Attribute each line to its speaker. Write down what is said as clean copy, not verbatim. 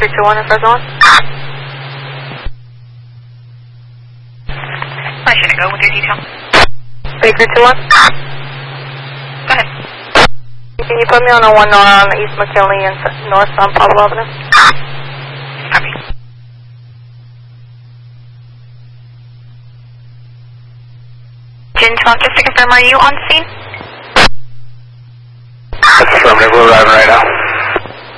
Speaker 1: 321 in Fresno.
Speaker 2: I shouldn't go with your detail.
Speaker 1: Baker 21.
Speaker 2: Go ahead.
Speaker 1: Can you put me on a 1 on East McKinley and North San Pablo Avenue?
Speaker 2: Copy. Gin 12, just to confirm, are you on scene?
Speaker 3: That's affirmative, we're arriving right